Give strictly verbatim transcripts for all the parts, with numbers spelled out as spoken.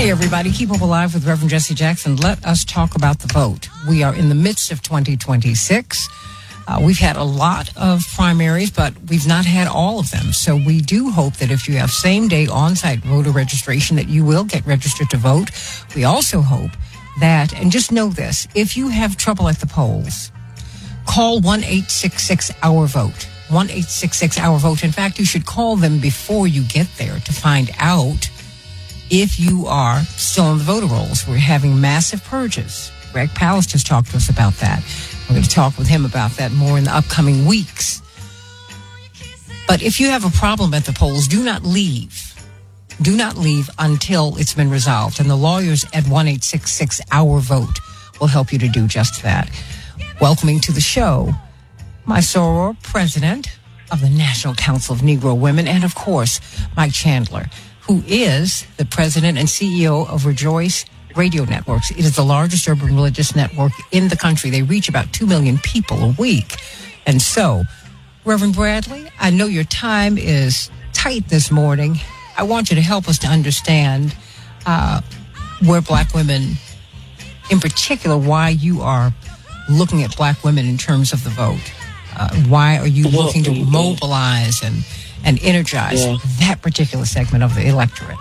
Hey, everybody. Keep Up Alive with Reverend Jesse Jackson. Let us talk about the vote. We are in the midst of twenty twenty-six. Uh, we've had a lot of primaries, but we've not had all of them. So we do hope that if you have same-day on-site voter registration, that you will get registered to vote. We also hope that, and just know this, if you have trouble at the polls, call one eight six six our vote. one eight six six our vote. In fact, you should call them before you get there to find out if you are still on the voter rolls. We're having massive purges. Greg Palast just talked to us about that. We're going to talk with him about that more in the upcoming weeks. But if you have a problem at the polls, do not leave. Do not leave until it's been resolved. And the lawyers at one eight six six our vote will help you to do just that. Welcoming to the show, my soror president of the National Council of Negro Women, and of course, Mike Chandler, who is the president and C E O of Rejoice Radio Networks. It is the largest urban religious network in the country. They reach about two million people a week. And so, Reverend Bradley, I know your time is tight this morning. I want you to help us to understand uh, where black women, in particular, why you are looking at black women in terms of the vote. Uh, why are you well, looking to mobilize and and energize yeah. that particular segment of the electorate?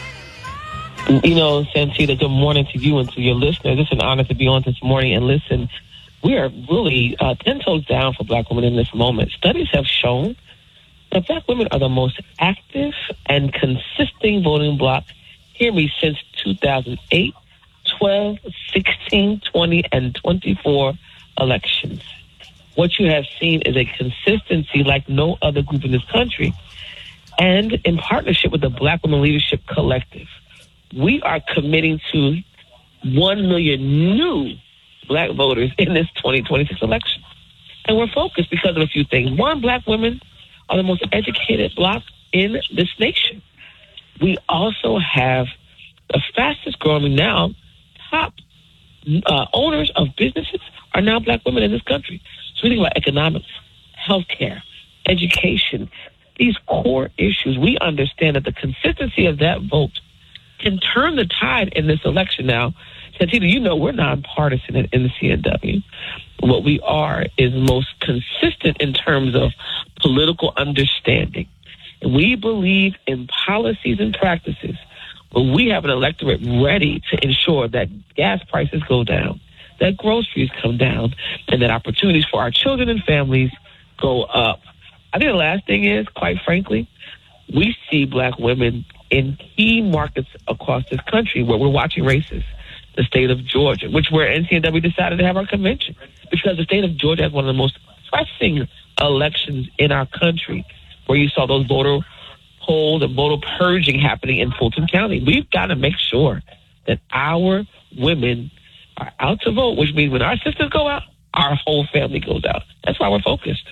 You know, Santita, good morning to you and to your listeners. It's an honor to be on this morning. And listen, we are really uh, ten toes down for black women in this moment. Studies have shown that black women are the most active and consistent voting bloc, hear me, since two thousand eight, twelve, sixteen, twenty, and twenty-four elections. What you have seen is a consistency like no other group in this country. And in partnership with the Black Women Leadership Collective, we are committing to one million new black voters in this twenty twenty-six election. And we're focused because of a few things. One, black women are the most educated bloc in this nation. We also have the fastest growing now, top uh, owners of businesses are now black women in this country. So we think about economics, healthcare, education, these core issues. We understand that the consistency of that vote can turn the tide in this election. Now, Santita, you know we're nonpartisan in, in the C N W. What we are is most consistent in terms of political understanding. And we believe in policies and practices, but we have an electorate ready to ensure that gas prices go down, that groceries come down, and that opportunities for our children and families go up. I think the last thing is, quite frankly, we see black women in key markets across this country where we're watching races. The state of Georgia, which where N C N W decided to have our convention, because the state of Georgia has one of the most pressing elections in our country, where you saw those voter polls and voter purging happening in Fulton County. We've got to make sure that our women are out to vote, which means when our sisters go out, our whole family goes out. That's why we're focused.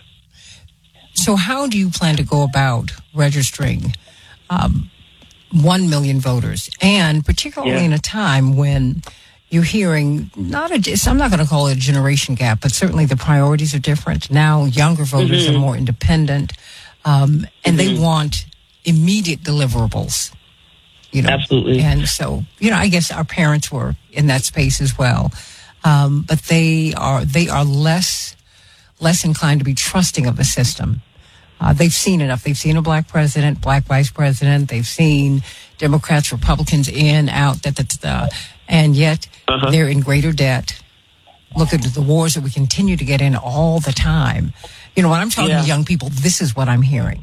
So how do you plan to go about registering um, one million voters? And particularly yeah. in a time when you're hearing, not a, I'm not going to call it a generation gap, but certainly the priorities are different. Now younger voters mm-hmm. are more independent, um, and mm-hmm. they want immediate deliverables. You know, absolutely. And so, you know, I guess our parents were in that space as well. Um, but they are, they are less, less inclined to be trusting of the system. Uh, they've seen enough. They've seen a black president, black vice president. They've seen Democrats, Republicans in, out, da, da, da, da. And yet uh-huh. they're in greater debt. Look at the wars that we continue to get in all the time. You know, when I'm talking yeah. to young people, this is what I'm hearing.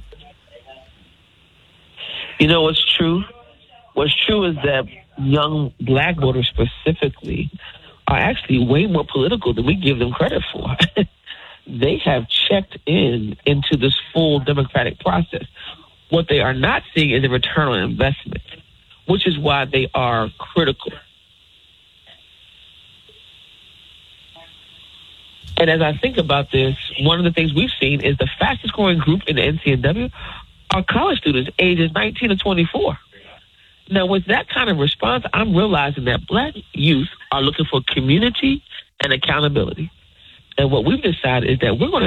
You know what's true? What's true is that young black voters specifically are actually way more political than we give them credit for. They have checked in into this full democratic process. What they are not seeing is a return on investment, which is why they are critical. And as I think about this, one of the things we've seen is the fastest growing group in the N C N W are college students ages nineteen to twenty-four. Now, with that kind of response, I'm realizing that black youth are looking for community and accountability. And what we've decided is that we're going to